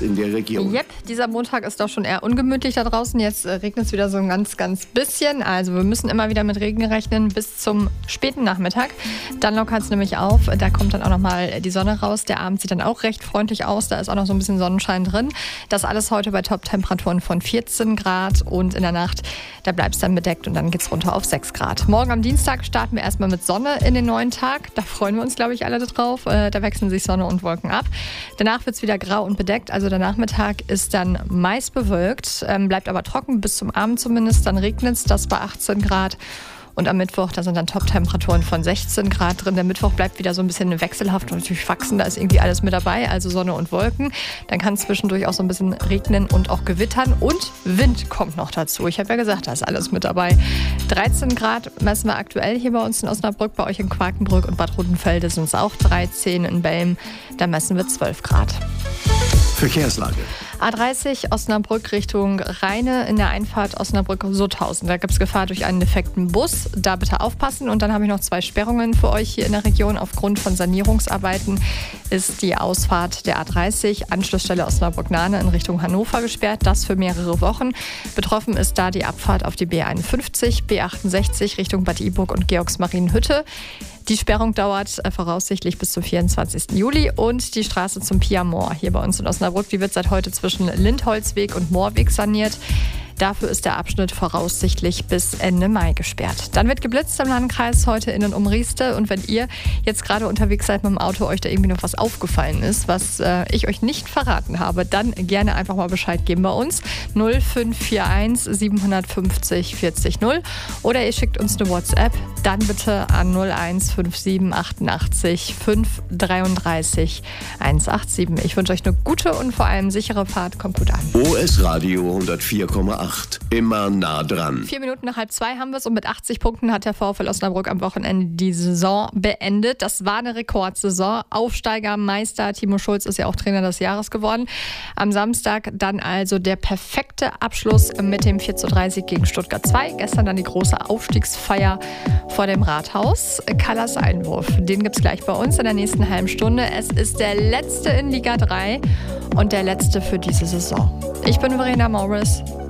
in der Region. Yep, dieser Montag ist doch schon eher ungemütlich da draußen. Jetzt regnet es wieder so ein ganz bisschen. Also wir müssen immer wieder mit Regen rechnen bis zum späten Nachmittag. Dann lockert es nämlich auf. Da kommt dann auch nochmal die Sonne raus. Der Abend sieht dann auch recht freundlich aus. Da ist auch noch so ein bisschen Sonnenschein drin. Das alles heute bei Top-Temperaturen von 14 Grad. Und in der Nacht, da bleibt es dann bedeckt und dann geht es runter auf 6 Grad. Morgen am Dienstag starten wir erstmal mit Sonne in den neuen Tag. Da freuen wir uns, glaube ich, alle drauf. Da wechseln sich Sonne und Wolken ab. Danach wird es wieder grau und bedeckt. Also der Nachmittag ist dann meist bewölkt, bleibt aber trocken bis zum Abend zumindest. Dann regnet es, das bei 18 Grad. Und am Mittwoch, da sind dann Top-Temperaturen von 16 Grad drin. Der Mittwoch bleibt wieder so ein bisschen wechselhaft und natürlich wachsen. Da ist irgendwie alles mit dabei, also Sonne und Wolken. Dann kann es zwischendurch auch so ein bisschen regnen und auch gewittern. Und Wind kommt noch dazu. Ich habe ja gesagt, da ist alles mit dabei. 13 Grad messen wir aktuell hier bei uns in Osnabrück. Bei euch in Quakenbrück und Bad Rodenfelde sind es auch 13. In Belm, da messen wir 12 Grad. Verkehrslage. A30 Osnabrück Richtung Rheine in der Einfahrt Osnabrück-Sutthausen. Da gibt es Gefahr durch einen defekten Bus. Da bitte aufpassen. Und dann habe ich noch 2 Sperrungen für euch hier in der Region. Aufgrund von Sanierungsarbeiten ist die Ausfahrt der A30, Anschlussstelle Osnabrück-Nahne in Richtung Hannover gesperrt. Das für mehrere Wochen. Betroffen ist da die Abfahrt auf die B51, B68 Richtung Bad Iburg und Georgsmarienhütte. Die Sperrung dauert voraussichtlich bis zum 24. Juli und die Straße zum Pia-Moor hier bei uns in Osnabrück, die wird seit heute zwischen Lindholzweg und Moorweg saniert. Dafür ist der Abschnitt voraussichtlich bis Ende Mai gesperrt. Dann wird geblitzt im Landkreis heute in und um Rieste. Und wenn ihr jetzt gerade unterwegs seid mit dem Auto, euch da irgendwie noch was aufgefallen ist, was ich euch nicht verraten habe, dann gerne einfach mal Bescheid geben bei uns. 0541 750 40 0. Oder ihr schickt uns eine WhatsApp. Dann bitte an 0157 88 533 187. Ich wünsche euch eine gute und vor allem sichere Fahrt. Kommt gut an. OS Radio 104,8. Immer nah dran. 4 Minuten nach 1:30 haben wir es und mit 80 Punkten hat der VfL Osnabrück am Wochenende die Saison beendet. Das war eine Rekordsaison. Aufsteiger, Meister, Timo Schulz ist ja auch Trainer des Jahres geworden. Am Samstag dann also der perfekte Abschluss mit dem 4:3 gegen Stuttgart 2. Gestern dann die große Aufstiegsfeier vor dem Rathaus. Kallas Einwurf, den gibt es gleich bei uns in der nächsten halben Stunde. Es ist der letzte in Liga 3 und der letzte für diese Saison. Ich bin Verena Morris.